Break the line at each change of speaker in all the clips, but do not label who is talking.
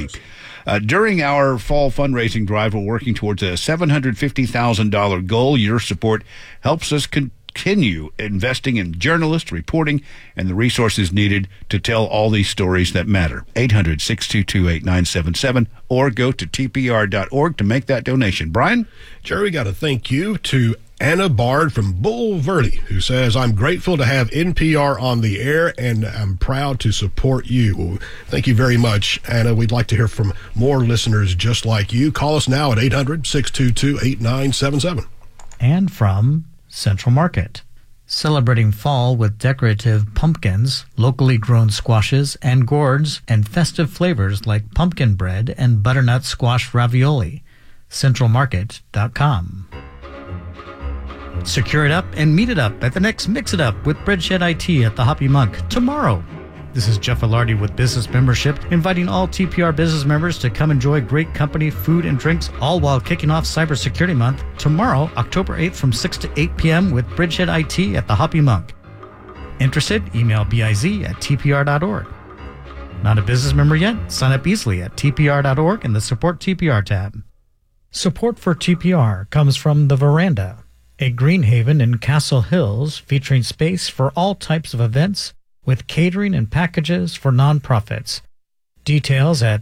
week. During our fall fundraising drive, we're working towards a $750,000 goal. Your support helps us continue investing in journalists, reporting, and the resources needed to tell all these stories that matter. 800-622-8977 or go to tpr.org to make that donation. Brian?
Jerry, we got to thank you to Anna Bard from Bull Verde, who says, I'm grateful to have NPR on the air, and I'm proud to support you. Thank you very much, Anna. We'd like to hear from more listeners just like you. Call us now at 800-622-8977.
And from Central Market, celebrating fall with decorative pumpkins, locally grown squashes and gourds, and festive flavors like pumpkin bread and butternut squash ravioli. CentralMarket.com. Secure it up and meet it up at the next Mix It Up with Breadshed IT at the Hoppy Monk tomorrow. This is Jeff Alardi with Business Membership, inviting all TPR business members to come enjoy great company, food, and drinks, all while kicking off Cybersecurity Month tomorrow, October 8th from 6 to 8 p.m. with Bridgehead IT at the Hoppy Monk. Interested? Email biz@tpr.org. Not a business member yet? Sign up easily at tpr.org in the Support TPR tab. Support for TPR comes from The Veranda, a green haven in Castle Hills featuring space for all types of events, with catering and packages for nonprofits. Details at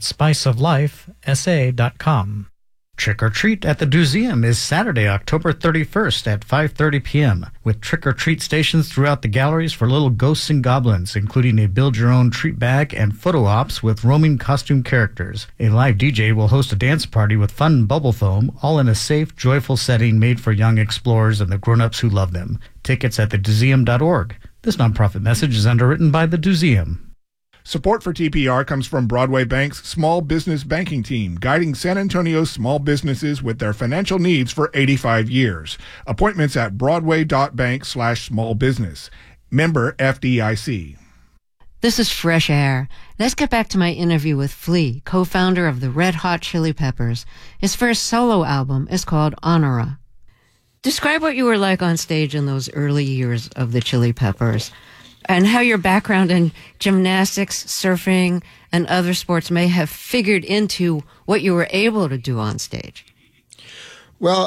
spiceoflifesa.com. Trick or Treat at the Museum is Saturday, October 31st at 5:30 p.m. with trick-or-treat stations throughout the galleries for little ghosts and goblins, including a build-your-own treat bag and photo ops with roaming costume characters. A live DJ will host a dance party with fun bubble foam, all in a safe, joyful setting made for young explorers and the grown-ups who love them. Tickets at themuseum.org. This nonprofit message is underwritten by the Museum.
Support for TPR comes from Broadway Bank's Small Business Banking Team, guiding San Antonio's small businesses with their financial needs for 85 years. Appointments at broadway.bank/smallbusiness. Member FDIC.
This is Fresh Air. Let's get back to my interview with Flea, co-founder of the Red Hot Chili Peppers. His first solo album is called Honora. Describe what you were like on stage in those early years of the Chili Peppers, and how your background in gymnastics, surfing, and other sports may have figured into what you were able to do on stage.
Well,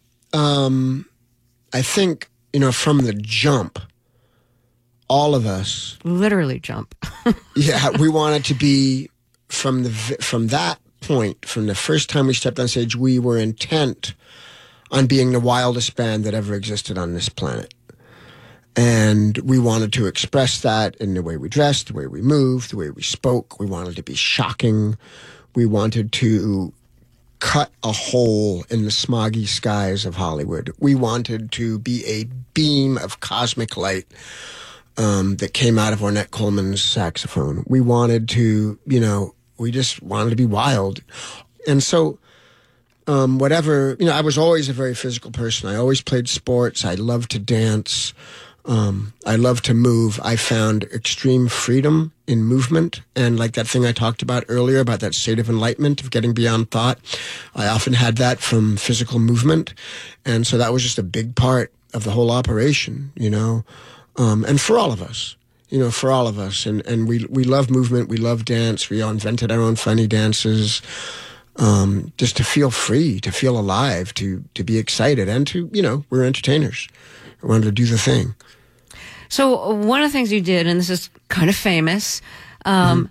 I think, from the jump, all of us...
Literally jump.
Yeah, we wanted to be, from that point, from the first time we stepped on stage, we were intent on being the wildest band that ever existed on this planet. And we wanted to express that in the way we dressed, the way we moved, the way we spoke. We wanted to be shocking. We wanted to cut a hole in the smoggy skies of Hollywood. We wanted to be a beam of cosmic light that came out of Ornette Coleman's saxophone. We wanted to, we just wanted to be wild. And so whatever, I was always a very physical person. I always played sports. I loved to dance. I love to move. I found extreme freedom in movement. And like that thing I talked about earlier about that state of enlightenment, of getting beyond thought, I often had that from physical movement. And so that was just a big part of the whole operation, and for all of us, And we love movement. We love dance. We all invented our own funny dances. Just to feel free, to feel alive, to be excited, and to, we're entertainers. We wanted to do the thing.
So one of the things you did, and this is kind of famous, the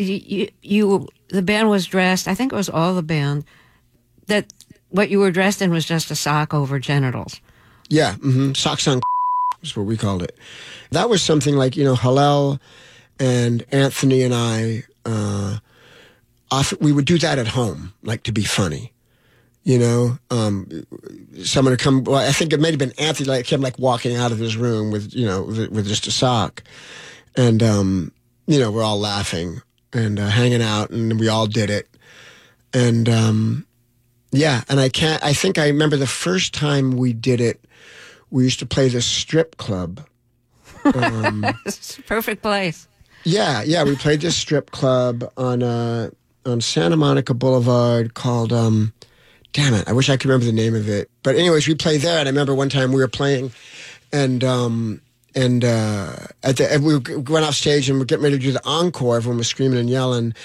band was dressed, I think it was all the band, that what you were dressed in was just a sock over genitals.
Yeah, socks on is what we called it. That was something like, Hillel and Anthony and I, often, we would do that at home, like to be funny. Someone would come. Well, I think it may have been Anthony. Like him, walking out of his room with with just a sock, and we're all laughing and hanging out, and we all did it, and and I think I remember the first time we did it. We used to play this strip club.
It's a perfect place.
Yeah, we played this strip club on Santa Monica Boulevard called. Damn it, I wish I could remember the name of it. But anyways, we played there, and I remember one time we were playing, and we went off stage and we're getting ready to do the encore. Everyone was screaming and yelling,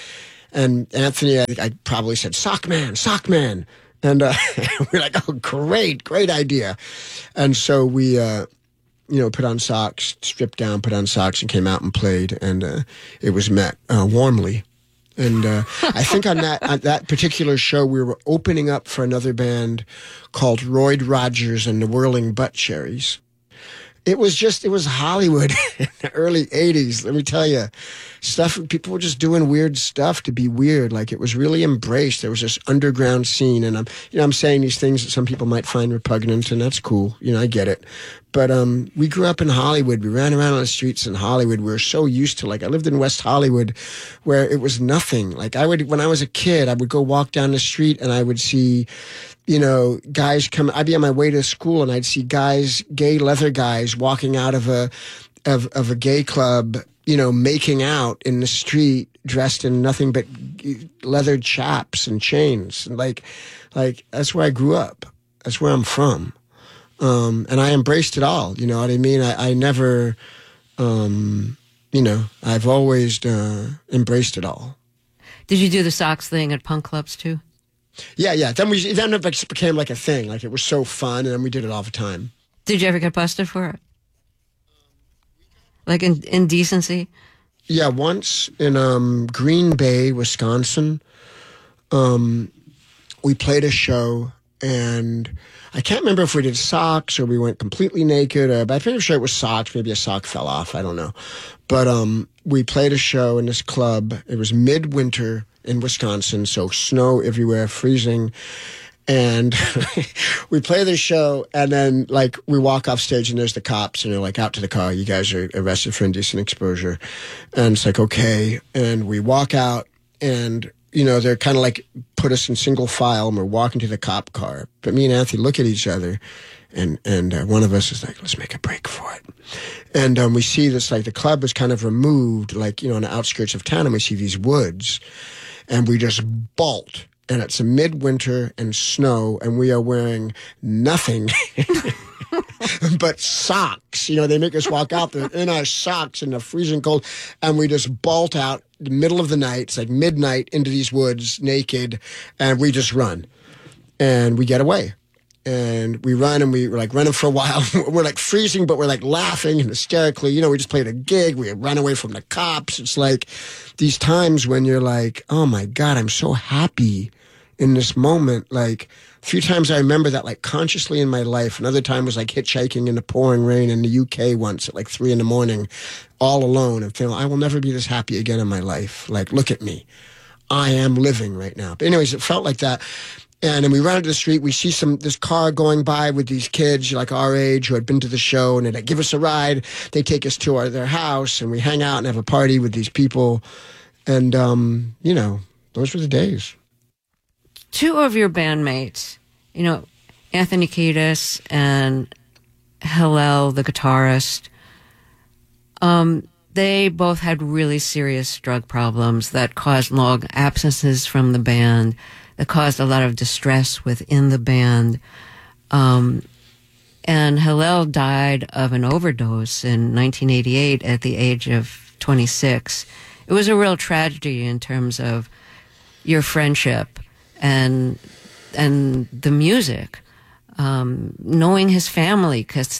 And Anthony, I probably said, sock man. And we're like, oh, great idea. And so we, put on socks, stripped down, put on socks, and came out and played. And it was met warmly. And I think on that particular show, we were opening up for another band called Royd Rogers and the Whirling Butt Cherries. It was Hollywood in the early 80s. Let me tell you, people were just doing weird stuff to be weird. Like, it was really embraced. There was this underground scene, and I'm saying these things that some people might find repugnant, and that's cool. I get it. But we grew up in Hollywood. We ran around on the streets in Hollywood. We were so used to, I lived in West Hollywood, where it was nothing. When I was a kid, I would go walk down the street and I would see, guys come. I'd be on my way to school and I'd see gay leather guys walking out of a gay club, making out in the street, dressed in nothing but leather chaps and chains. And like that's where I grew up. That's where I'm from. And I embraced it all. You know what I mean? I never, I've always embraced it all.
Did you do the socks thing at punk clubs too?
Yeah. Then it just became like a thing. Like, it was so fun, and then we did it all the time.
Did you ever get busted for it? Like indecency?
Yeah, once in Green Bay, Wisconsin, we played a show, and I can't remember if we did socks or we went completely naked, but I'm pretty sure it was socks. Maybe a sock fell off. I don't know. But we played a show in this club. It was midwinter in Wisconsin, so snow everywhere, freezing. And we play this show, and then, we walk off stage, and there's the cops, and they're like, out to the car. You guys are arrested for indecent exposure. And it's like, okay. And we walk out, and, they're kind of put us in single file, and we're walking to the cop car. But me and Anthony look at each other, and one of us is like, let's make a break for it. And we see this, the club was kind of removed, on the outskirts of town, and we see these woods, and we just bolt. And it's a midwinter and snow, and we are wearing nothing but socks. They make us walk out there in our socks in the freezing cold, and we just bolt out the middle of the night. It's like midnight into these woods, naked, and we just run. And we get away. And we run, and we were running for a while. We're freezing, but we're laughing and hysterically. We just played a gig. We run away from the cops. It's these times when you're like, oh my God, I'm so happy in this moment. A few times I remember that consciously in my life. Another time was hitchhiking in the pouring rain in the UK once at 3 a.m, all alone, and feeling I will never be this happy again in my life. Look at me. I am living right now. But anyways, it felt like that. And then we run into the street, we see this car going by with these kids our age who had been to the show, and they give us a ride. They take us to their house, and we hang out and have a party with these people. And, those were the days.
Two of your bandmates, Anthony Kiedis and Hillel, the guitarist, they both had really serious drug problems that caused long absences from the band, that caused a lot of distress within the band. And Hillel died of an overdose in 1988 at the age of 26. It was a real tragedy in terms of your friendship and the music. Knowing his family, because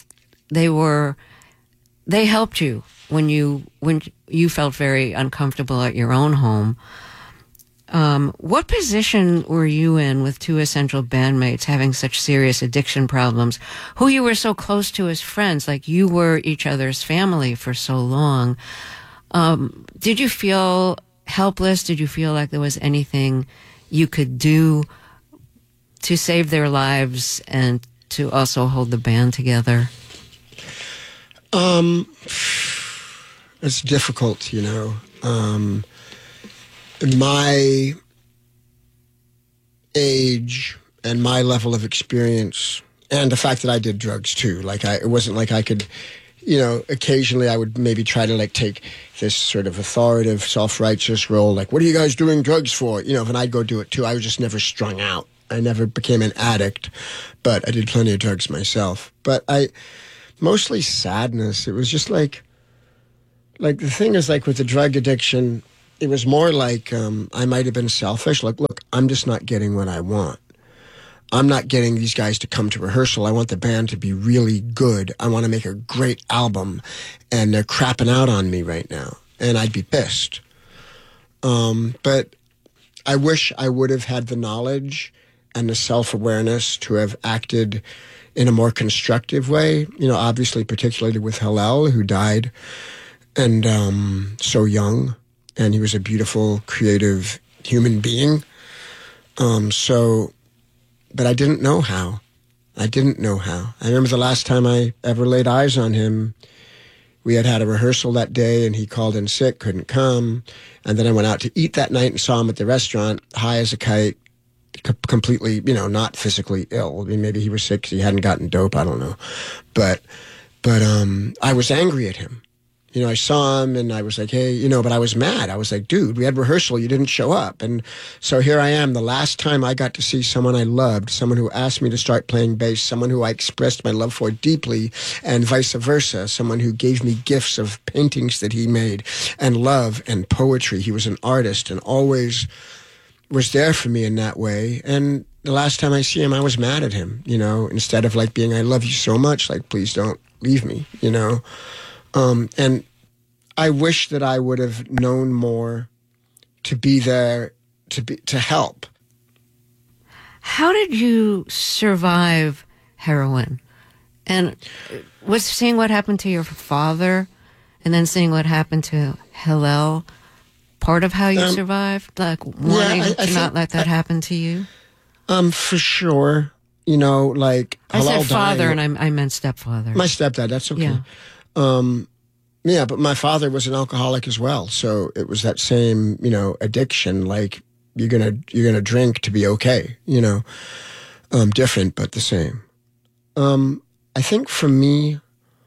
they helped you when you felt very uncomfortable at your own home. What position were you in with two essential bandmates having such serious addiction problems, who you were so close to as friends, you were each other's family for so long? Did you feel helpless? Did you feel like there was anything you could do to save their lives and to also hold the band together?
It's difficult, my age and my level of experience, and the fact that I did drugs too. It wasn't like I could, occasionally I would maybe try to take this sort of authoritative, self-righteous role. What are you guys doing drugs for? And I'd go do it too. I was just never strung out. I never became an addict, but I did plenty of drugs myself. But mostly sadness. It was just the thing is with the drug addiction, it was more like I might have been selfish. Like, look, I'm just not getting what I want. I'm not getting these guys to come to rehearsal. I want the band to be really good. I want to make a great album, and they're crapping out on me right now, and I'd be pissed. But I wish I would have had the knowledge and the self-awareness to have acted in a more constructive way. You know, obviously, particularly with Hillel, who died and so young, and he was a beautiful, creative human being. But I didn't know how. I remember the last time I ever laid eyes on him, we had a rehearsal that day, and he called in sick, couldn't come. And then I went out to eat that night and saw him at the restaurant, high as a kite, completely, not physically ill. I mean, maybe he was sick 'cause he hadn't gotten dope. I don't know. But I was angry at him. I saw him and I was like, hey, but I was mad. I was like, dude, we had rehearsal. You didn't show up. And so here I am, the last time I got to see someone I loved, someone who asked me to start playing bass, someone who I expressed my love for deeply, and vice versa, someone who gave me gifts of paintings that he made and love and poetry. He was an artist and always was there for me in that way. And the last time I see him, I was mad at him, instead of like being, I love you so much, like, please don't leave me, and I wish that I would have known more to be there, to help.
How did you survive heroin? And was seeing what happened to your father and then seeing what happened to Hillel part of how you survived? Like wanting to not let that happen to you?
For sure. Like
I
Hillel
said father
dying,
and I meant stepfather.
my stepdad, that's okay.
Yeah.
Yeah, but my father was an alcoholic as well, so it was that same, addiction. Like you're gonna drink to be okay, different but the same. I think for me,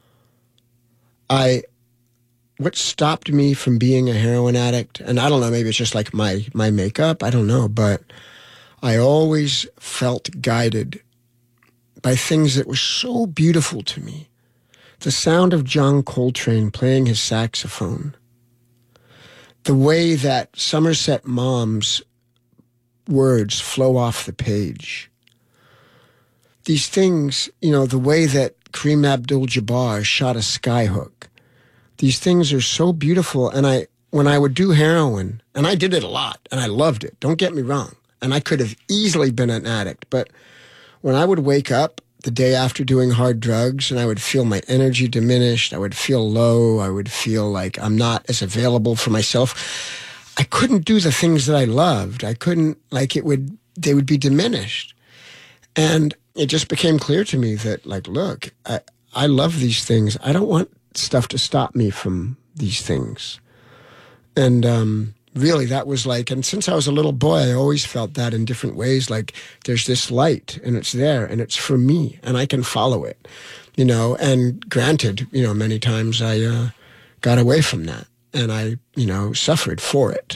what stopped me from being a heroin addict, and I don't know, maybe it's just like my makeup, I don't know, but I always felt guided by things that were so beautiful to me. The sound of John Coltrane playing his saxophone. The way that Somerset Maugham's words flow off the page. These things, the way that Kareem Abdul-Jabbar shot a skyhook. These things are so beautiful. And when I would do heroin, and I did it a lot, and I loved it, don't get me wrong, and I could have easily been an addict, but when I would wake up the day after doing hard drugs and I would feel my energy diminished, I would feel low, I would feel like I'm not as available for myself, I couldn't do the things that I loved. I couldn't, they would be diminished. And it just became clear to me that, like, look, I love these things. I don't want stuff to stop me from these things. And really, that was like, and since I was a little boy, I always felt that in different ways, like there's this light and it's there and it's for me and I can follow it, and granted, many times I got away from that and I, suffered for it.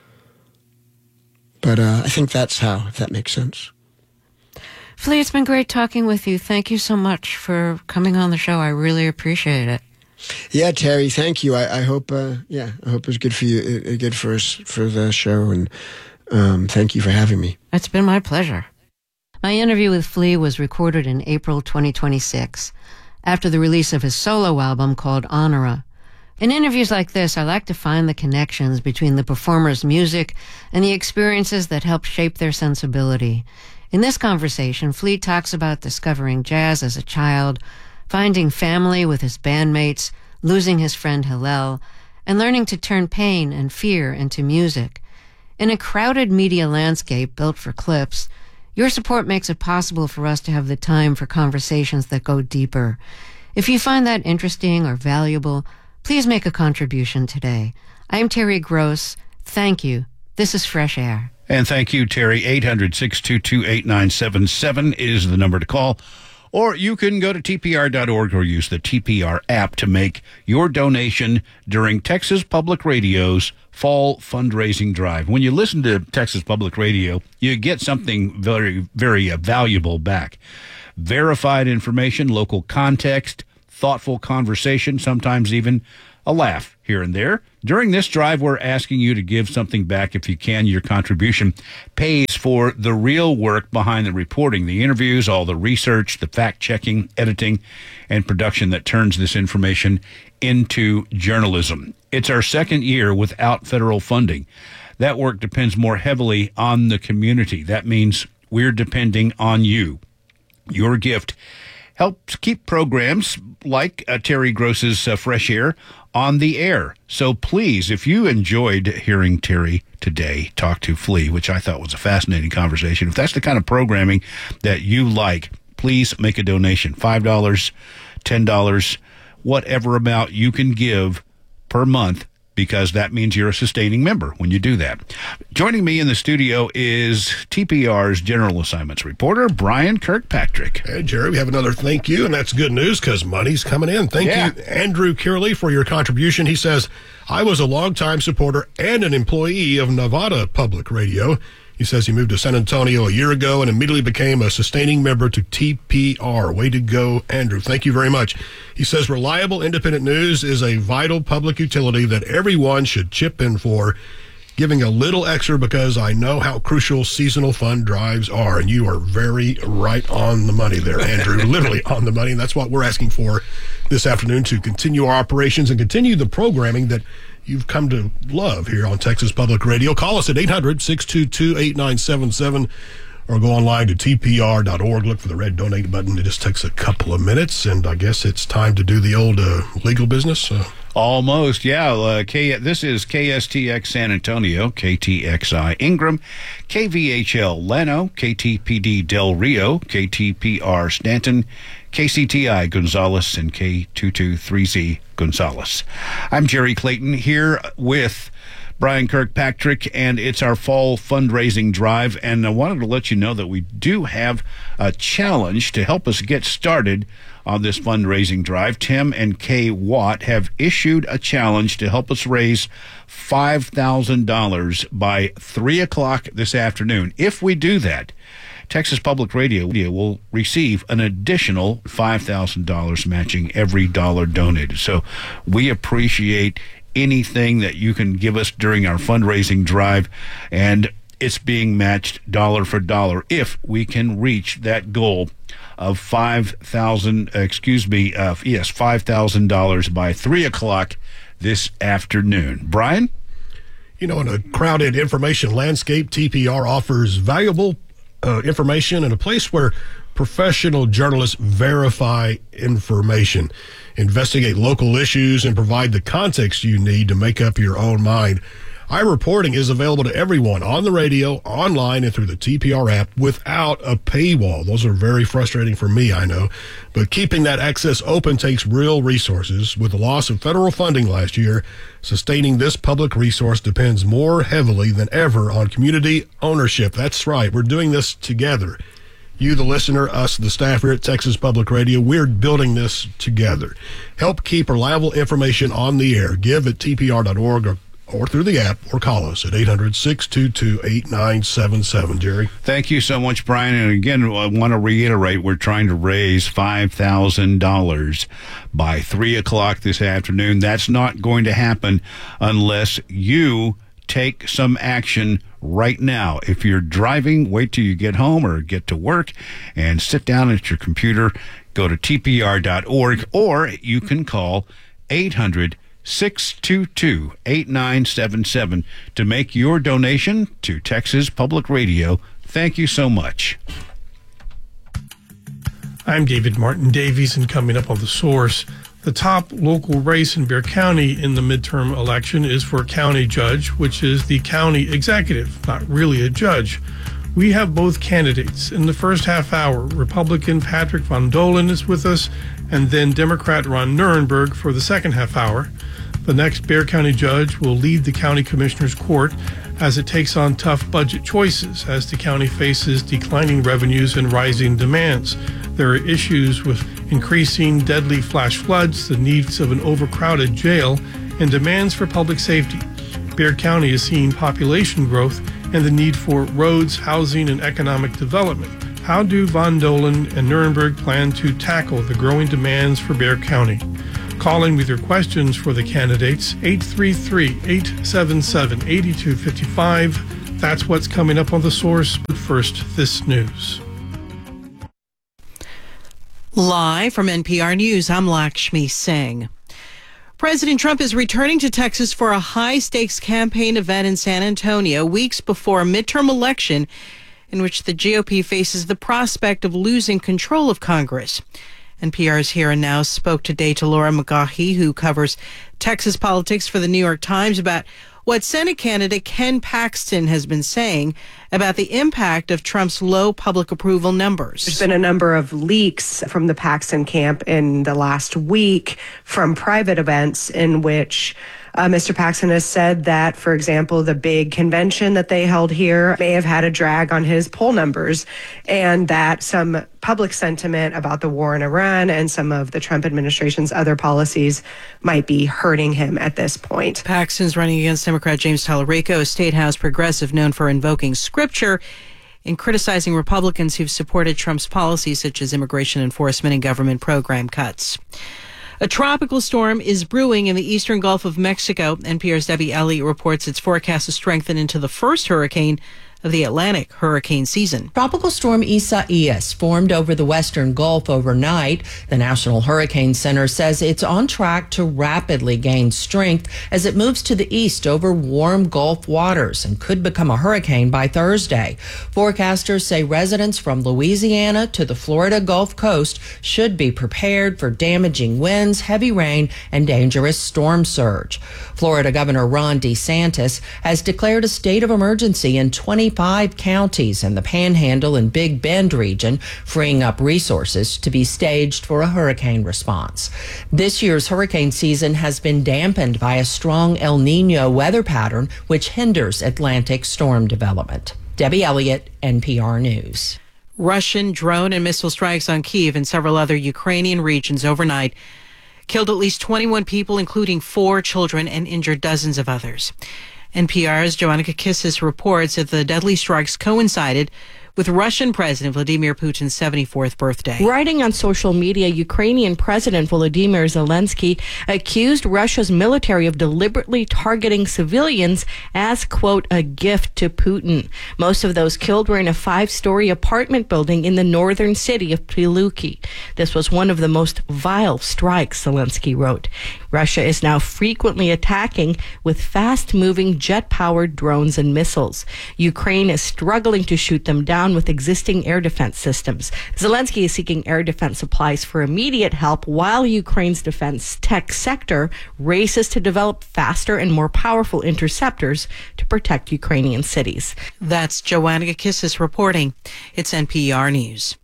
But I think that's how, if that makes sense.
Flea, it's been great talking with you. Thank you so much for coming on the show. I really appreciate it.
Yeah, Terry, thank you. I hope, I hope it was good for you, good for us, for the show, and thank you for having me.
It's been my pleasure. My interview with Flea was recorded in April 2026, after the release of his solo album called Honora. In interviews like this, I like to find the connections between the performer's music and the experiences that help shape their sensibility. In this conversation, Flea talks about discovering jazz as a child, finding family with his bandmates, losing his friend Hillel, and learning to turn pain and fear into music. In a crowded media landscape built for clips, your support makes it possible for us to have the time for conversations that go deeper. If you find that interesting or valuable, please make a contribution today. I'm Terry Gross. Thank you. This is Fresh Air.
And thank you, Terry. 800-622-8977 is the number to call. Or you can go to TPR.org or use the TPR app to make your donation during Texas Public Radio's Fall Fundraising Drive. When you listen to Texas Public Radio, you get something very, very valuable back. Verified information, local context, thoughtful conversation, sometimes even a laugh here and there. During this drive, we're asking you to give something back if you can. Your contribution pays for the real work behind the reporting, the interviews, all the research, the fact-checking, editing, and production that turns this information into journalism. It's our second year without federal funding. That work depends more heavily on the community. That means we're depending on you. Your gift helps keep programs like Terry Gross's Fresh Air on the air. So please, if you enjoyed hearing Terry today talk to Flea, which I thought was a fascinating conversation, if that's the kind of programming that you like, please make a donation. $5, $10, whatever amount you can give per month, because that means you're a sustaining member when you do that. Joining me in the studio is TPR's General Assignments reporter, Brian Kirkpatrick.
Hey, Jerry, we have another thank you, and that's good news because money's coming in. Thank you, Andrew Curley, for your contribution. He says, I was a longtime supporter and an employee of Nevada Public Radio. He says he moved to San Antonio a year ago and immediately became a sustaining member to TPR. Way to go, Andrew. Thank you very much. He says reliable independent news is a vital public utility that everyone should chip in for, giving a little extra because I know how crucial seasonal fund drives are. And you are very right on the money there, Andrew. Literally on the money. And that's what we're asking for this afternoon, to continue our operations and continue the programming that you've come to love here on Texas Public Radio. Call us at 800-622-8977 or go online to tpr.org. Look for the red donate button. It just takes a couple of minutes, and I guess it's time to do the old legal business.
Almost, yeah. This is KSTX San Antonio, KTXI Ingram, KVHL Llano, KTPD Del Rio, KTPR Stanton, KCTI Gonzales, and K223Z Gonzales. I'm Jerry Clayton here with Brian Kirkpatrick, and it's our fall fundraising drive. And I wanted to let you know that we do have a challenge to help us get started on this fundraising drive. Tim and Kay Watt have issued a challenge to help us raise $5,000 by 3 o'clock this afternoon. If we do that, Texas Public Radio will receive an additional $5,000 matching every dollar donated. So we appreciate anything that you can give us during our fundraising drive, and it's being matched dollar for dollar if we can reach that goal of $5,000 by 3 o'clock this afternoon. Brian?
You know, in a crowded information landscape, TPR offers valuable information and a place where professional journalists verify information, investigate local issues, and provide the context you need to make up your own mind. Our reporting is available to everyone on the radio, online, and through the TPR app without a paywall. Those are very frustrating for me, I know. But keeping that access open takes real resources. With the loss of federal funding last year, sustaining this public resource depends more heavily than ever on community ownership. That's right. We're doing this together. You, the listener, us, the staff here at Texas Public Radio, we're building this together. Help keep reliable information on the air. Give at tpr.org or through the app, or call us at 800-622-8977. Jerry?
Thank you so much, Brian. And again, I want to reiterate, we're trying to raise $5,000 by 3 o'clock this afternoon. That's not going to happen unless you take some action right now. If you're driving, wait till you get home or get to work and sit down at your computer. Go to tpr.org, or you can call 800-622-8977 to make your donation to Texas Public Radio. Thank you so much.
I'm David Martin Davies, and coming up on The Source, the top local race in Bexar County in the midterm election is for county judge, which is the county executive, not really a judge. We have both candidates. In the first half hour, Republican Patrick Von Dohlen is with us, and then Democrat Ron Nirenberg for the second half hour. The next Bexar County judge will lead the county commissioner's court as it takes on tough budget choices as the county faces declining revenues and rising demands. There are issues with increasing deadly flash floods, the needs of an overcrowded jail, and demands for public safety. Bexar County is seeing population growth and the need for roads, housing, and economic development. How do Von Dohlen and Nirenberg plan to tackle the growing demands for Bexar County? Call in with your questions for the candidates, 833-877-8255. That's what's coming up on The Source. But first, this news.
Live from NPR News, I'm Lakshmi Singh. President Trump is returning to Texas for a high-stakes campaign event in San Antonio weeks before a midterm election in which the GOP faces the prospect of losing control of Congress. NPR's Here and Now spoke today to Laura McGahee, who covers Texas politics for the New York Times, about what Senate candidate Ken Paxton has been saying about the impact of Trump's low public approval numbers.
There's been a number of leaks from the Paxton camp in the last week from private events in which Mr. Paxton has said that, for example, the big convention that they held here may have had a drag on his poll numbers, and that some public sentiment about the war in Iran and some of the Trump administration's other policies might be hurting him at this point.
Paxton's running against Democrat James Talarico, a state house progressive known for invoking scripture in criticizing Republicans who've supported Trump's policies such as immigration enforcement and government program cuts. A tropical storm is brewing in the eastern Gulf of Mexico. NPR's Debbie Elliott reports its forecast to strengthen into the first hurricane of the Atlantic hurricane season.
Tropical storm Isaias formed over the western Gulf overnight. The National Hurricane Center says it's on track to rapidly gain strength as it moves to the east over warm Gulf waters and could become a hurricane by Thursday. Forecasters say residents from Louisiana to the Florida Gulf Coast should be prepared for damaging winds, heavy rain, and dangerous storm surge. Florida Governor Ron DeSantis has declared a state of emergency in 25 counties in the Panhandle and Big Bend region, freeing up resources to be staged for a hurricane response. This year's hurricane season has been dampened by a strong El Nino weather pattern, which hinders Atlantic storm development. Debbie Elliott, NPR News.
Russian drone and missile strikes on Kyiv and several other Ukrainian regions overnight killed at least 21 people, including 4 children, and injured dozens of others. NPR's Joanna Kakissis reports that the deadly strikes coincided with Russian President Vladimir Putin's 74th birthday.
Writing on social media, Ukrainian President Volodymyr Zelensky accused Russia's military of deliberately targeting civilians as, quote, a gift to Putin. Most of those killed were in a 5-story apartment building in the northern city of Prilukki. This was one of the most vile strikes, Zelensky wrote. Russia is now frequently attacking with fast-moving jet-powered drones and missiles. Ukraine is struggling to shoot them down with existing air defense systems. Zelensky is seeking air defense supplies for immediate help while Ukraine's defense tech sector races to develop faster and more powerful interceptors to protect Ukrainian cities.
That's Joanna Kakissis reporting. It's NPR News.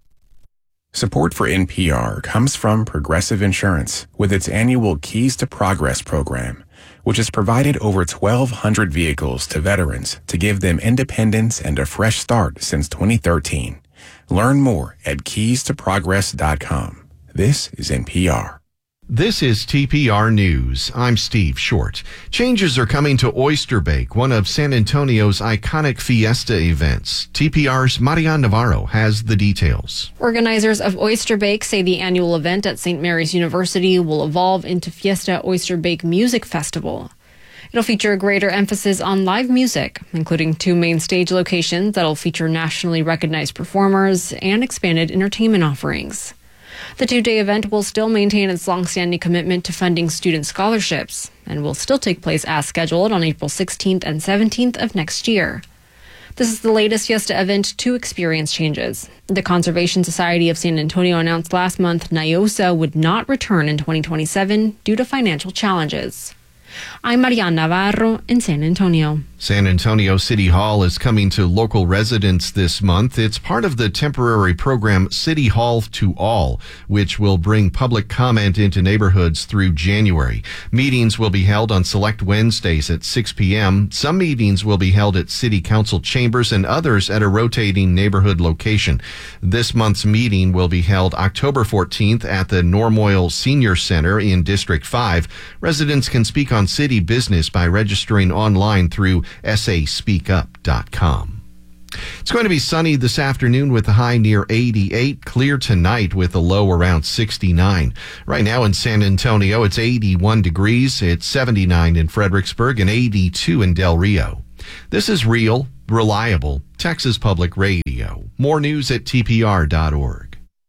Support for NPR comes from Progressive Insurance with its annual Keys to Progress program, which has provided over 1,200 vehicles to veterans to give them independence and a fresh start since 2013. Learn more at keystoprogress.com. This is NPR.
This is TPR News. I'm Steve Short. Changes are coming to Oyster Bake, one of San Antonio's iconic fiesta events. TPR's Marian Navarro has the details.
Organizers of Oyster Bake say the annual event at St. Mary's University will evolve into Fiesta Oyster Bake Music Festival. It'll feature a greater emphasis on live music, including 2 main stage locations that'll feature nationally recognized performers and expanded entertainment offerings. The 2-day event will still maintain its long-standing commitment to funding student scholarships and will still take place as scheduled on April 16th and 17th of next year. This is the latest Fiesta event to experience changes. The Conservation Society of San Antonio announced last month NIOSA would not return in 2027 due to financial challenges. I'm Marian Navarro in San Antonio.
San Antonio City Hall is coming to local residents this month. It's part of the temporary program City Hall to All, which will bring public comment into neighborhoods through January. Meetings will be held on select Wednesdays at 6 p.m. Some meetings will be held at City Council chambers and others at a rotating neighborhood location. This month's meeting will be held October 14th at the Normoyle Senior Center in District 5. Residents can speak on city business by registering online through SASpeakup.com. It's going to be sunny this afternoon with a high near 88. Clear tonight with a low around 69. Right now in San Antonio, it's 81 degrees. It's 79 in Fredericksburg and 82 in Del Rio. This is real, reliable Texas Public Radio. More news at tpr.org.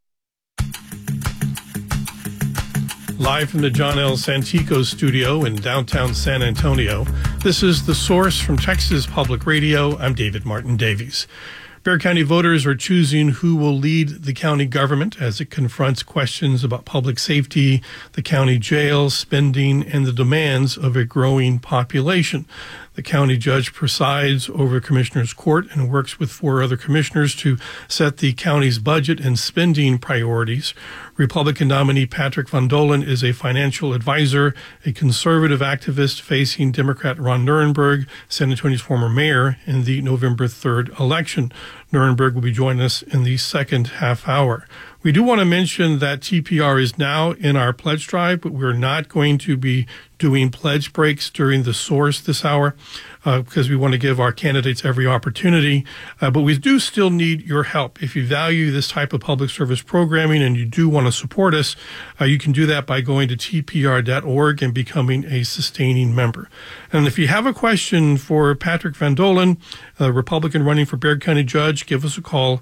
Live from the John L. Santico studio in downtown San Antonio, this is The Source from Texas Public Radio. I'm David Martin Davies. Bexar County voters are choosing who will lead the county government as it confronts questions about public safety, the county jail, spending, and the demands of a growing population. The county judge presides over Commissioners Court and works with 4 other commissioners to set the county's budget and spending priorities. Republican nominee Patrick Von Dolen is a financial advisor, a conservative activist facing Democrat Ron Nirenberg, San Antonio's former mayor, in the November 3rd election. Nirenberg will be joining us in the second half hour. We do want to mention that TPR is now in our pledge drive, but we're not going to be doing pledge breaks during The Source this hour because we want to give our candidates every opportunity. But we do still need your help. If you value this type of public service programming and you do want to support us, you can do that by going to tpr.org and becoming a sustaining member. And if you have a question for Patrick Von Dolen, a Republican running for Bexar County Judge, give us a call,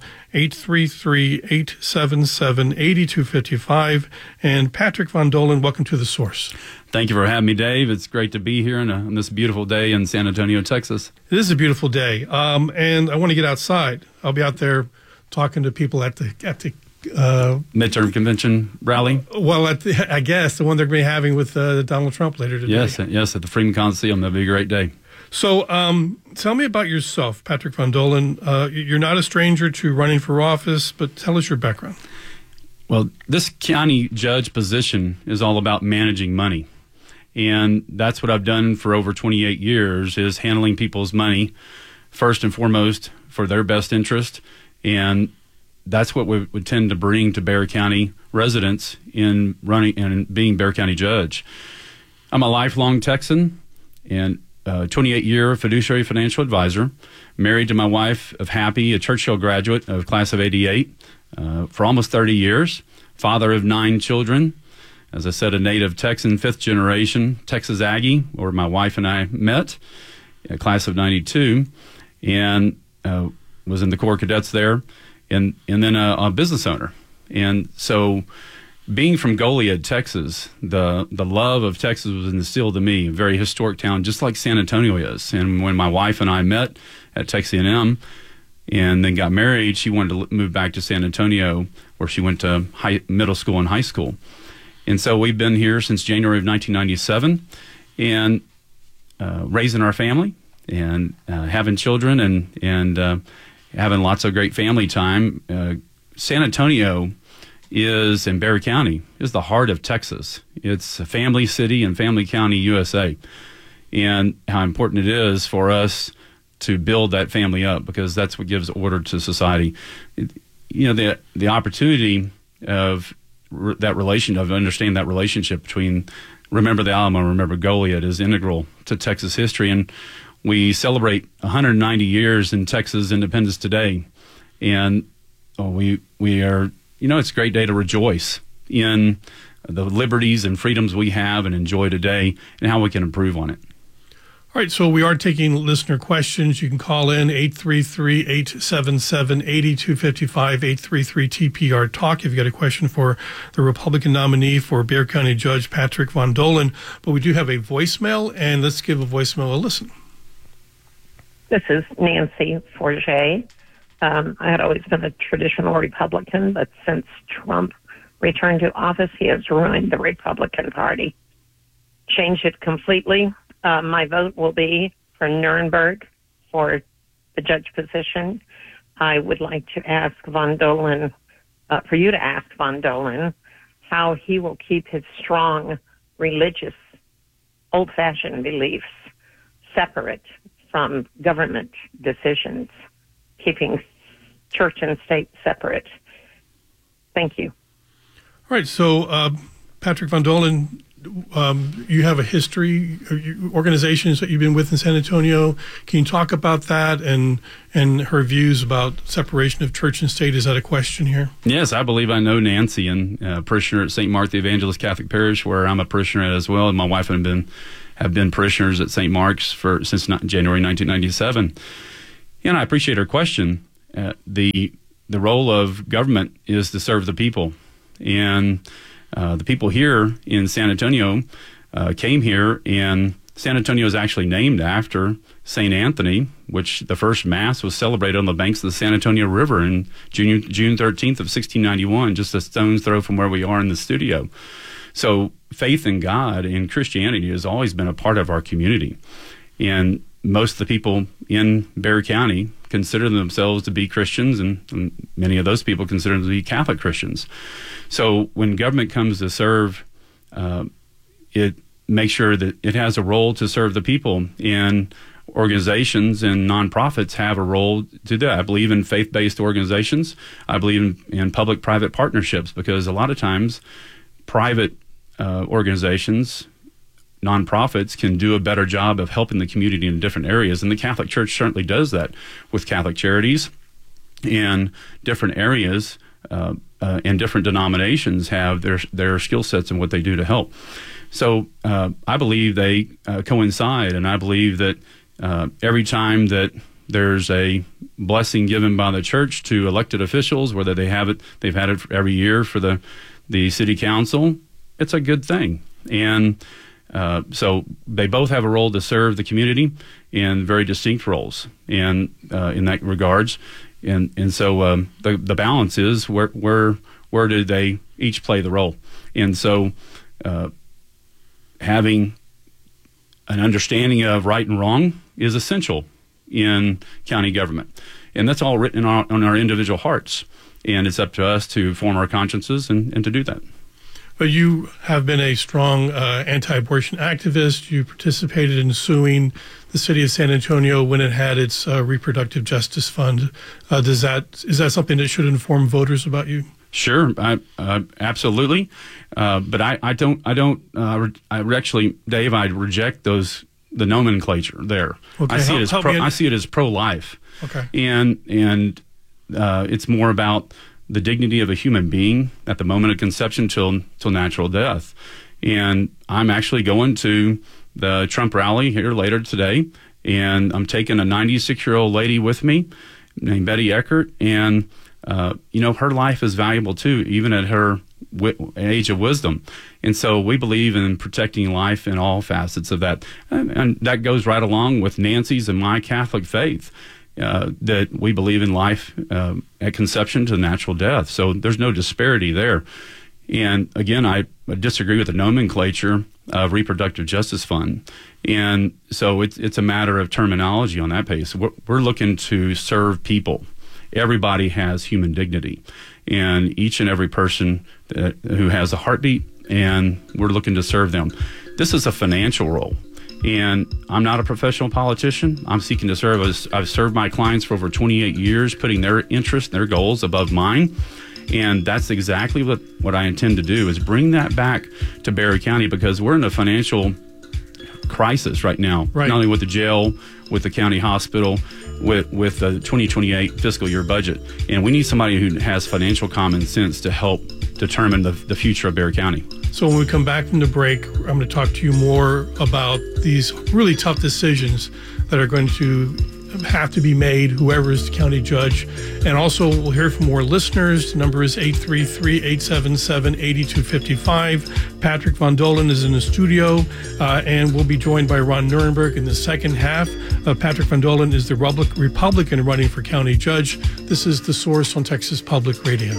833-877-8255. And Patrick Von Dolen, welcome to The Source.
Thank you for having me, Dave. It's great to be here on this beautiful day in San Antonio, Texas.
It is a beautiful day, and I want to get outside. I'll be out there talking to people at the
midterm convention rally.
Well, I guess the one they're going to be having with Donald Trump later today.
Yes, at the Freeman Coliseum. That'll be a great day.
So, tell me about yourself, Patrick Von Dolen. You're not a stranger to running for office, but tell us your background.
Well, this county judge position is all about managing money. And that's what I've done for over 28 years, is handling people's money first and foremost for their best interest. And that's what we would tend to bring to Bexar County residents in running and being Bexar County judge. I'm a lifelong Texan and 28-year fiduciary financial advisor, married to my wife of Happy, a Churchill graduate of class of 88 for almost 30 years, father of 9 children. As I said, a native Texan, 5th generation Texas Aggie, where my wife and I met, a class of 92, and was in the Corps Cadets there, and then a business owner. And so being from Goliad, Texas, the love of Texas was instilled in me, a very historic town, just like San Antonio is. And when my wife and I met at Texas A&M and then got married, she wanted to move back to San Antonio, where she went to middle school and high school. And so we've been here since January of 1997 and raising our family and having children and having lots of great family time. San Antonio and Bexar County is the heart of Texas. It's a family city and family county, USA. And how important it is for us to build that family up, because that's what gives order to society. The opportunity of that understanding that relationship between Remember the Alamo and Remember Goliad is integral to Texas history. And we celebrate 190 years in Texas independence today. And we are, it's a great day to rejoice in the liberties and freedoms we have and enjoy today and how we can improve on it.
All right, so we are taking listener questions. You can call in 833-877-8255, 833-TPR-TALK if you got a question for the Republican nominee for Bexar County Judge Patrick Von Dolen. But we do have a voicemail, and let's give a voicemail a listen.
This is Nancy Forget. I had always been a traditional Republican, but since Trump returned to office, he has ruined the Republican Party. Changed it completely. My vote will be for Nirenberg for the judge position. I would like to ask Von Dolen, for you to ask Von Dolen, how he will keep his strong religious, old-fashioned beliefs separate from government decisions, keeping church and state separate. Thank you.
All right, so Patrick Von Dolen, you have a history, organizations that you've been with in San Antonio. Can you talk about that and her views about separation of church and state? Is that a question here?
Yes, I believe I know Nancy, and parishioner at St. Martha Evangelist Catholic Parish, where I'm a parishioner at as well, and my wife have been parishioners at St. Mark's since January 1997. And I appreciate her question. The role of government is to serve the people, and the people here in San Antonio came here, and San Antonio is actually named after St. Anthony, which the first Mass was celebrated on the banks of the San Antonio River in June 13th of 1691, just a stone's throw from where we are in the studio. So faith in God and Christianity has always been a part of our community. And most of the people in Bexar County consider themselves to be Christians, and many of those people consider them to be Catholic Christians. So when government comes to serve, it makes sure that it has a role to serve the people, and organizations and nonprofits have a role to do that. I believe in faith-based organizations. I believe in public-private partnerships, because a lot of times private organizations, nonprofits, can do a better job of helping the community in different areas. And the Catholic Church certainly does that with Catholic Charities, and different areas and different denominations have their skill sets and what they do to help. So I believe they coincide, and I believe that every time that there's a blessing given by the church to elected officials, whether they've had it every year for the city council, it's a good thing. And so they both have a role to serve the community in very distinct roles, and in that regards. And so the balance is where do they each play the role? And so having an understanding of right and wrong is essential in county government. And that's all written on our individual hearts. And it's up to us to form our consciences and to do that.
But you have been a strong anti-abortion activist. You participated in suing the city of San Antonio when it had its reproductive justice fund. Is that something that should inform voters about you?
Sure, absolutely. But I actually, Dave, I reject the nomenclature there.
Okay,
I see it as pro-life.
Okay.
And it's more about the dignity of a human being at the moment of conception till natural death. And I'm actually going to the Trump rally here later today, and I'm taking a 96-year-old lady with me named Betty Eckert, and her life is valuable too, even at her age of wisdom. And so we believe in protecting life in all facets of that. And that goes right along with Nancy's and my Catholic faith. That we believe in life at conception to natural death. So there's no disparity there. And again, I disagree with the nomenclature of reproductive justice fund. And so it's a matter of terminology on that pace. We're looking to serve people. Everybody has human dignity, and each and every person who has a heartbeat, and we're looking to serve them. This is a financial role. And I'm not a professional politician. I'm seeking to serve. I've served my clients for over 28 years, putting their interests, their goals above mine. And that's exactly what I intend to do, is bring that back to Bexar County, because we're in a financial crisis right now,
right.
Not only with the jail, with the county hospital, with the 2028 fiscal year budget. And we need somebody who has financial common sense to help determine the future of Bexar County.
So when we come back from the break, I'm going to talk to you more about these really tough decisions that are going to have to be made, whoever is the county judge. And also we'll hear from more listeners. The number is 833-877-8255. Patrick Von Dolan is in the studio, and we'll be joined by Ron Nirenberg in the second half. Patrick Von Dolan is the Republican running for county judge. This is The Source on Texas Public Radio.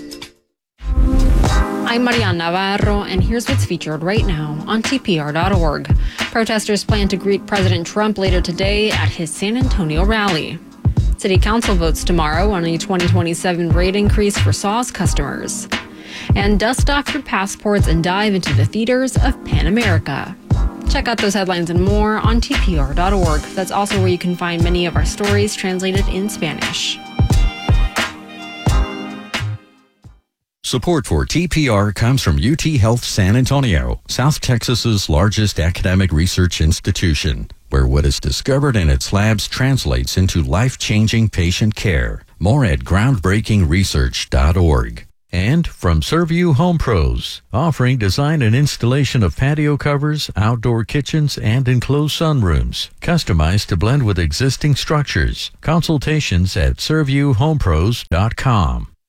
I'm Mariana Navarro, and here's what's featured right now on TPR.org. Protesters plan to greet President Trump later today at his San Antonio rally. City Council votes tomorrow on a 2027 rate increase for SAWS customers. And dust off your passports and dive into the theaters of Pan America. Check out those headlines and more on TPR.org. That's also where you can find many of our stories translated in Spanish.
Support for TPR comes from UT Health San Antonio, South Texas's largest academic research institution, where what is discovered in its labs translates into life-changing patient care. More at groundbreakingresearch.org. And from Serview Home Pros, offering design and installation of patio covers, outdoor kitchens, and enclosed sunrooms, customized to blend with existing structures. Consultations at ServiewHomePros.com.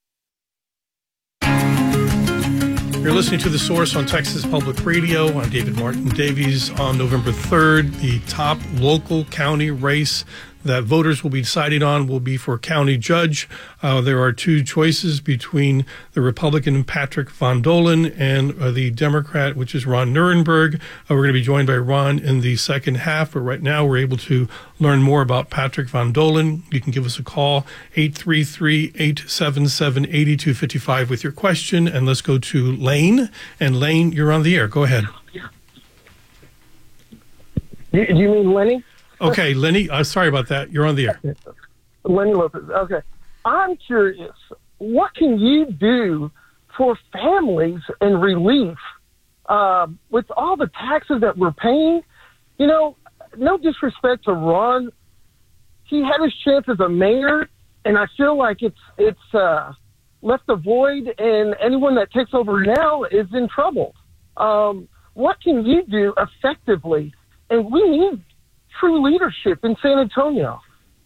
You're listening to The Source on Texas Public Radio. I'm David Martin Davies. On November 3rd, the top local county race that voters will be deciding on will be for county judge. There are two choices between the Republican Patrick Von Dolen and the Democrat, which is Ron Nirenberg. We're going to be joined by Ron in the second half, but right now we're able to learn more about Patrick Von Dolen. You can give us a call, 833-877-8255 with your question, and let's go to Lane. And Lane, you're on the air. Go ahead.
Do you mean Lenny?
Okay, Lenny, sorry about that. You're on the air.
Lenny Lopez. Okay. I'm curious, what can you do for families and relief with all the taxes that we're paying? You know, no disrespect to Ron. He had his chance as a mayor, and I feel like it's left a void, and anyone that takes over now is in trouble. What can you do effectively? And we need true leadership in San Antonio.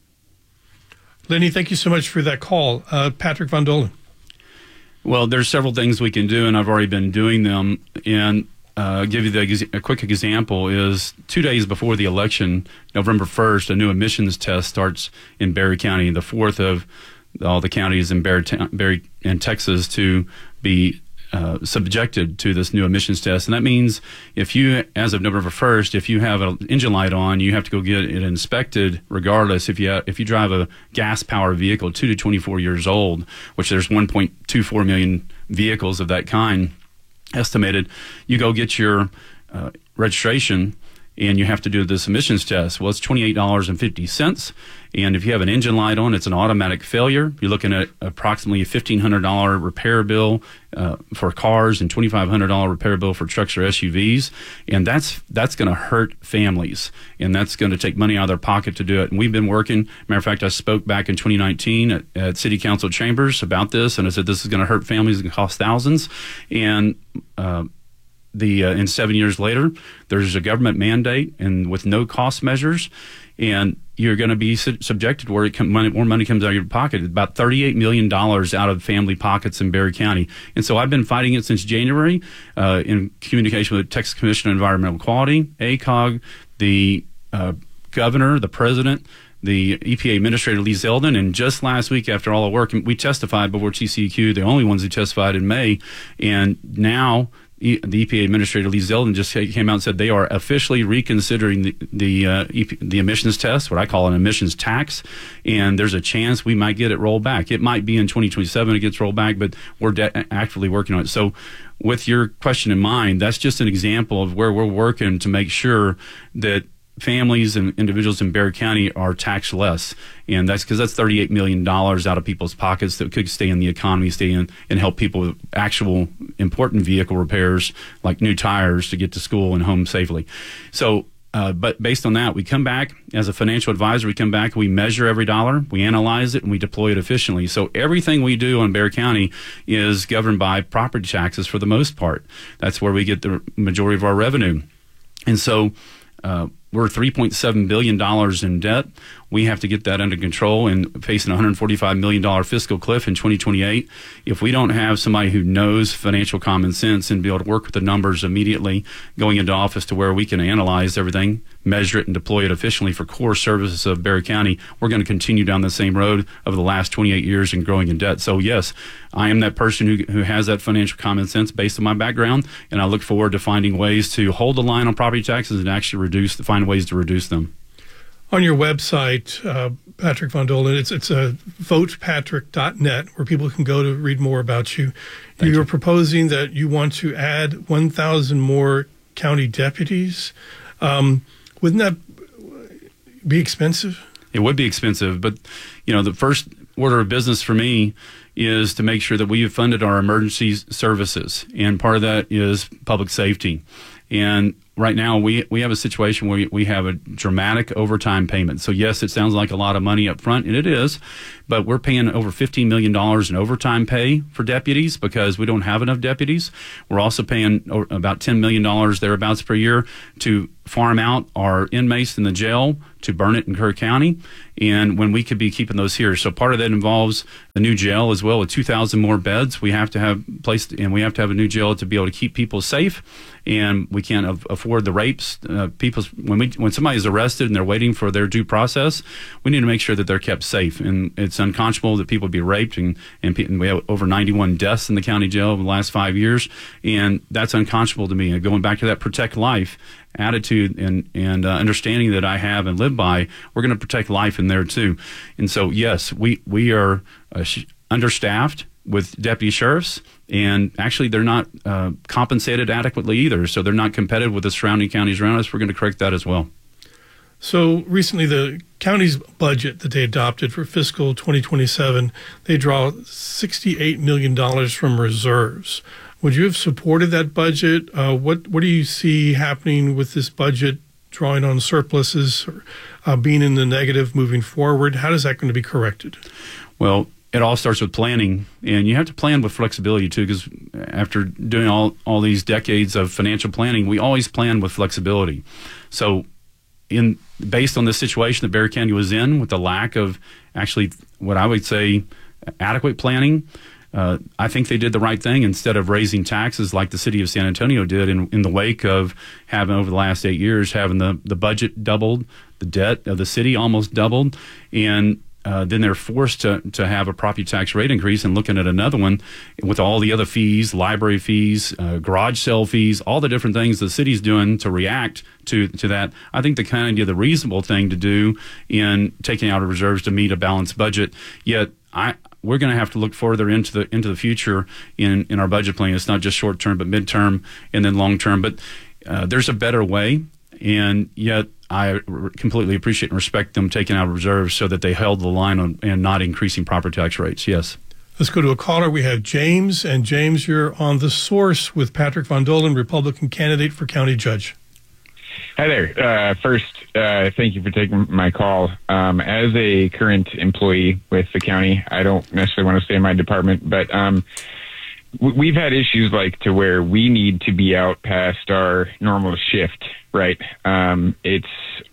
Lenny, thank you so much for that call. Patrick Von Dolen.
Well, there's several things we can do, and I've already been doing them. And give you a quick example is 2 days before the election, November 1st, a new emissions test starts in Berry County, the fourth of all the counties in Berry and Texas to be subjected to this new emissions test. And that means if you, as of November 1st, if you have an engine light on, you have to go get it inspected regardless. If you drive a gas-powered vehicle 2 to 24 years old, which there's 1.24 million vehicles of that kind estimated, you go get your registration and you have to do this emissions test. Well, it's $28.50. And if you have an engine light on, it's an automatic failure. You're looking at approximately a $1,500 repair bill for cars and $2,500 repair bill for trucks or SUVs. And that's going to hurt families. And that's going to take money out of their pocket to do it. And we've been working. Matter of fact, I spoke back in 2019 at City Council chambers about this. And I said, this is going to hurt families. It's going to cost thousands. And and 7 years later, there's a government mandate and with no cost measures, and you're going to be subjected to where more money comes out of your pocket. About $38 million out of family pockets in Berry County. And so I've been fighting it since January in communication with the Texas Commission on Environmental Quality, ACOG, the governor, the president, the EPA Administrator Lee Zeldin, and just last week after all the work, we testified before TCEQ, the only ones who testified in May, and now the EPA Administrator Lee Zeldin just came out and said they are officially reconsidering the emissions test, what I call an emissions tax, and there's a chance we might get it rolled back. It might be in 2027 it gets rolled back, but we're actively working on it. So with your question in mind, that's just an example of where we're working to make sure that families and individuals in Berry County are taxed less. And that's because that's $38 million out of people's pockets that could stay in the economy, stay in and help people with actual important vehicle repairs like new tires to get to school and home safely. So, but based on that, we come back as a financial advisor, we measure every dollar, we analyze it, and we deploy it efficiently. So everything we do in Berry County is governed by property taxes for the most part. That's where we get the majority of our revenue. And so, we're $3.7 billion in debt. We have to get that under control and facing a $145 million fiscal cliff in 2028. If we don't have somebody who knows financial common sense and be able to work with the numbers immediately going into office to where we can analyze everything, measure it, and deploy it efficiently for core services of Berry County, we're going to continue down the same road over the last 28 years and growing in debt. So, yes, I am that person who has that financial common sense based on my background, and I look forward to finding ways to hold the line on property taxes and actually find ways to reduce them.
On your website, Patrick Von Dolen, it's votepatrick.net, where people can go to read more about you. You're proposing that you want to add 1,000 more county deputies. Wouldn't that be expensive?
It would be expensive, but the first order of business for me is to make sure that we have funded our emergency services, and part of that is public safety. And right now we have a situation where we have a dramatic overtime payment. So yes, it sounds like a lot of money up front, and it is, but we're paying over $15 million in overtime pay for deputies because we don't have enough deputies. We're also paying about $10 million thereabouts per year to farm out our inmates in the jail to Burnett and Kerr County, and when we could be keeping those here. So part of that involves a new jail as well with 2,000 more beds. We have to have placed, and we have to have a new jail to be able to keep people safe, and we can't afford the rapes. When somebody's arrested and they're waiting for their due process, we need to make sure that they're kept safe. And it's unconscionable that people be raped, and we have over 91 deaths in the county jail in the last 5 years, and that's unconscionable to me. And going back to that protect life attitude and understanding that I have and live by, we're going to protect life in there too. And so yes, we are understaffed with deputy sheriffs, and actually they're not compensated adequately either, so they're not competitive with the surrounding counties around us. We're going to correct that as well.
So recently the county's budget that they adopted for fiscal 2027, they draw $68 million from reserves. Would you have supported that budget? What do you see happening with this budget, drawing on surpluses, or being in the negative moving forward? How is that going to be corrected?
Well, it all starts with planning, and you have to plan with flexibility too, because after doing all these decades of financial planning, we always plan with flexibility. So based on the situation that Bexar County was in with the lack of actually what I would say adequate planning, I think they did the right thing. Instead of raising taxes like the city of San Antonio did in the wake of having over the last 8 years, having the budget doubled, the debt of the city almost doubled, and then they're forced to have a property tax rate increase, and looking at another one with all the other fees, library fees, garage sale fees, all the different things the city's doing to react to that. I think the reasonable thing to do in taking out of reserves to meet a balanced budget. Yet we're going to have to look further into the future in our budget planning. It's not just short term, but midterm and then long term. But there's a better way, and yet I completely appreciate and respect them taking out reserves so that they held the line on and not increasing property tax rates. Yes.
Let's go to a caller. We have James, and James, you're on The Source with Patrick Von Dolan, Republican candidate for county judge.
Hi there. First, thank you for taking my call. As a current employee with the county, I don't necessarily want to stay in my department, but we've had issues like to where we need to be out past our normal shift, right? It's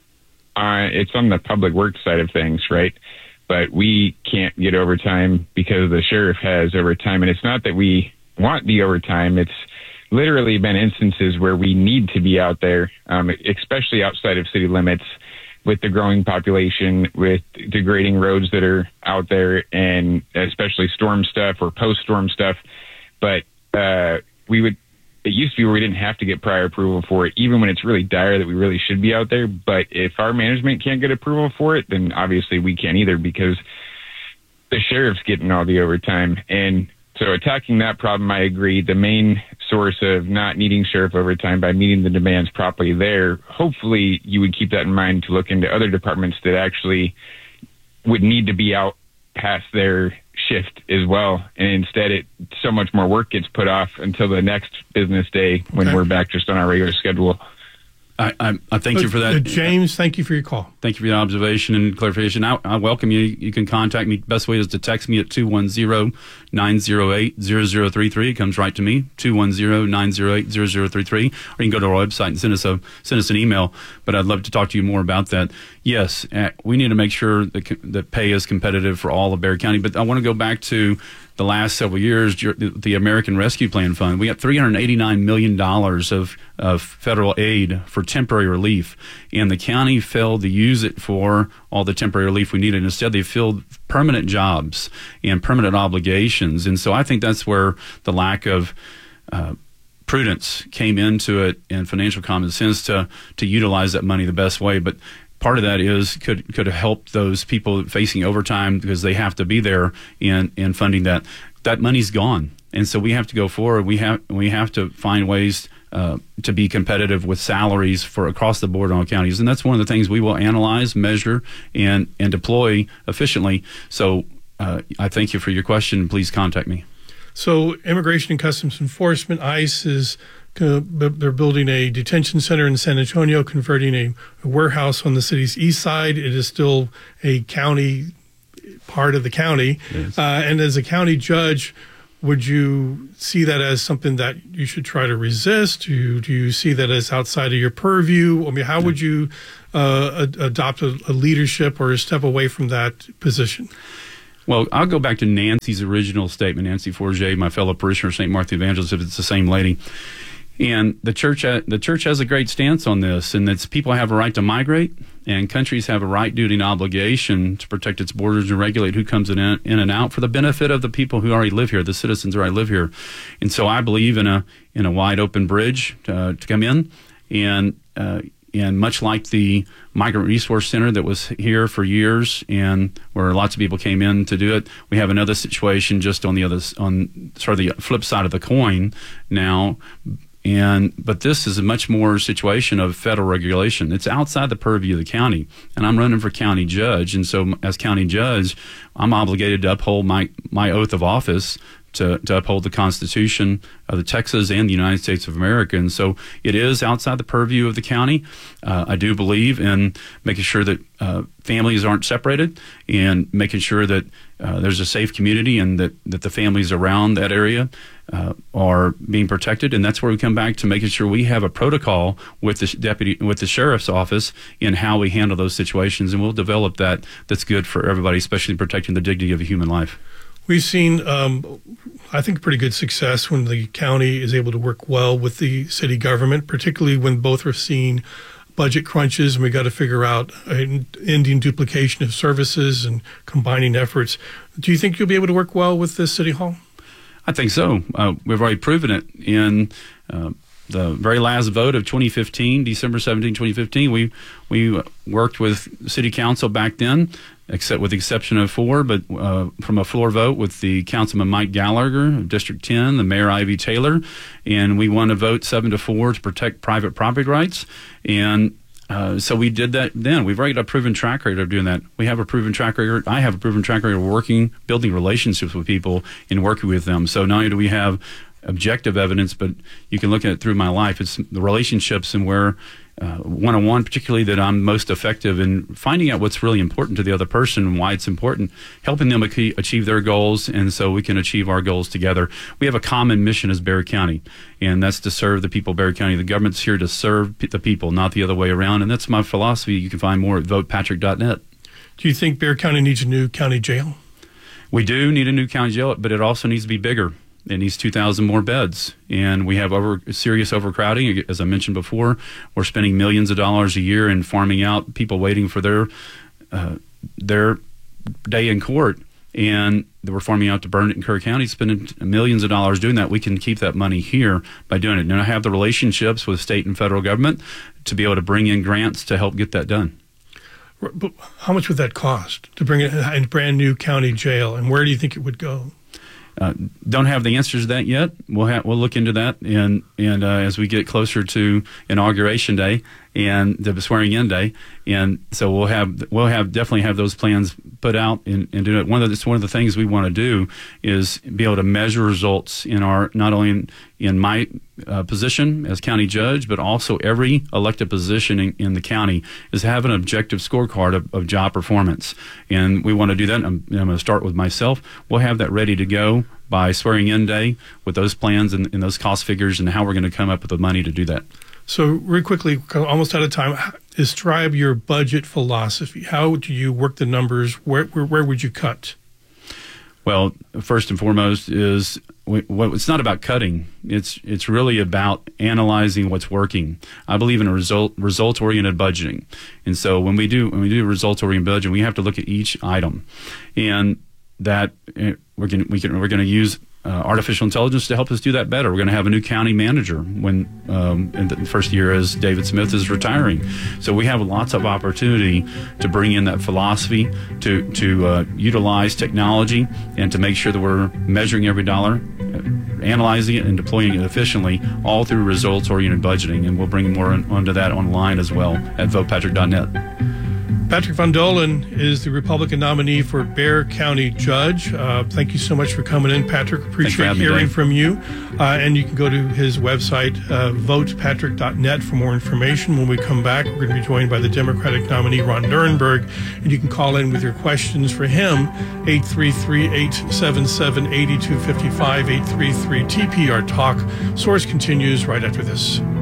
on the public works side of things, right? But we can't get overtime because the sheriff has overtime, and it's not that we want the overtime. It's literally been instances where we need to be out there, especially outside of city limits, with the growing population, with degrading roads that are out there, and especially storm stuff or post-storm stuff. But it used to be where we didn't have to get prior approval for it, even when it's really dire that we really should be out there. But if our management can't get approval for it, then obviously we can't either, because the sheriff's getting all the overtime. And so attacking that problem, I agree. The main source of not needing sheriff overtime by meeting the demands properly there, hopefully you would keep that in mind to look into other departments that actually would need to be out past their shift as well. And instead, so much more work gets put off until the next business day when we're back just on our regular schedule.
I thank you for that.
James, thank you for your call.
Thank you for the observation and clarification. I welcome you. You can contact me. Best way is to text me at 210-908-0033. It comes right to me, 210-908-0033. Or you can go to our website and send us an email. But I'd love to talk to you more about that. Yes, we need to make sure that pay is competitive for all of Bexar County. But I want to go back to the last several years, the American Rescue Plan Fund. We got $389 million of federal aid for temporary relief, and the county failed to use it for all the temporary relief we needed. Instead, they filled permanent jobs and permanent obligations. And so I think that's where the lack of prudence came into it and financial common sense to utilize that money the best way. But part of that is could have helped those people facing overtime because they have to be there in funding that. That money's gone, and so we have to go forward. We have to find ways to be competitive with salaries for across the board on counties, and that's one of the things we will analyze, measure, and deploy efficiently. So I thank you for your question. Please contact me.
So Immigration and Customs Enforcement, ICE, they're building a detention center in San Antonio, converting a warehouse on the city's east side. It is still a county part of the county.
Yes.
And as a county judge, would you see that as something that you should try to resist? Do you see that as outside of your purview? I mean, how would you adopt a leadership or a step away from that position?
Well, I'll go back to Nancy's original statement, Nancy Forget, my fellow parishioner, St. Martha Evangelist, if it's the same lady. And the church has a great stance on this, and it's people have a right to migrate, and countries have a right, duty, and obligation to protect its borders and regulate who comes in and out for the benefit of the people who already live here, the citizens who already live here. And so I believe in a wide open bridge to come in, and much like the Migrant Resource Center that was here for years and where lots of people came in to do it, we have another situation just on sort of the flip side of the coin now. But this is a much more situation of federal regulation. It's outside the purview of the county, and I'm running for county judge. And so as county judge, I'm obligated to uphold my oath of office to uphold the Constitution of the Texas and the United States of America. And so it is outside the purview of the county. I do believe in making sure that families aren't separated and making sure that there's a safe community and that the families around that area are being protected. And that's where we come back to making sure we have a protocol with the sheriff's office in how we handle those situations. And we'll develop that's good for everybody, especially protecting the dignity of a human life.
We've seen, I think, pretty good success when the county is able to work well with the city government, particularly when both are seeing budget crunches and we got to figure out ending duplication of services and combining efforts. Do you think you'll be able to work well with the City Hall?
I think so. We've already proven it in the very last vote of 2015, December 17, 2015. We worked with City Council back then, except with the exception of 4, but from a floor vote with the Councilman Mike Gallagher of District 10, the Mayor Ivy Taylor, and we won a vote 7-4 to protect private property rights. And so we did that then. We've already got a proven track record of doing that. We have a proven track record. I have a proven track record of building relationships with people and working with them. So not only do we have objective evidence, but you can look at it through my life. It's the relationships and where one-on-one, particularly, that I'm most effective in finding out what's really important to the other person and why it's important, helping them achieve their goals, and so we can achieve our goals together. We have a common mission as Bexar County, and that's to serve the people of Bexar County. The government's here to serve the people, not the other way around, and that's my philosophy. You can find more at votepatrick.net. Do
you think Bexar County needs a new county jail?
We do need a new county jail, but it also needs to be bigger. It needs 2,000 more beds, and we have serious overcrowding. As I mentioned before, we're spending millions of dollars a year in farming out people waiting for their day in court, and we're farming out to Burnett and Kerr County, spending millions of dollars doing that. We can keep that money here by doing it. And I have the relationships with state and federal government to be able to bring in grants to help get that done.
But how much would that cost to bring a brand new county jail, and where do you think it would go?
Don't have the answers to that yet. We'll look into that, and as we get closer to Inauguration Day and the swearing in day, and so we'll definitely have those plans put out and do it. One of the things we want to do is be able to measure results in not only in my position as county judge, but also every elected position in the county is have an objective scorecard of job performance, and we want to do that. I'm going to start with myself. We'll have that ready to go by swearing in day with those plans and those cost figures and how we're going to come up with the money to do that.
So real quickly, almost out of time, describe your budget philosophy. How do you work the numbers? Where would you cut?
Well, first and foremost is it's not about cutting. It's really about analyzing what's working. I believe in a result-oriented budgeting, and so when we do results-oriented budgeting, we have to look at each item, and that we're going to use artificial intelligence to help us do that better. We're going to have a new county manager when in the first year as David Smith is retiring. So we have lots of opportunity to bring in that philosophy, to utilize technology, and to make sure that we're measuring every dollar, analyzing it, and deploying it efficiently, all through results-oriented budgeting. And we'll bring more onto that online as well at votepatrick.net.
Patrick Von Dolen is the Republican nominee for Bexar County Judge. Thank you so much for coming in, Patrick. Appreciate hearing from you. And you can go to his website, votepatrick.net, for more information. When we come back, we're going to be joined by the Democratic nominee, Ron Nirenberg, and you can call in with your questions for him, 833-877-8255, 833-TPR-TALK. Source continues right after this.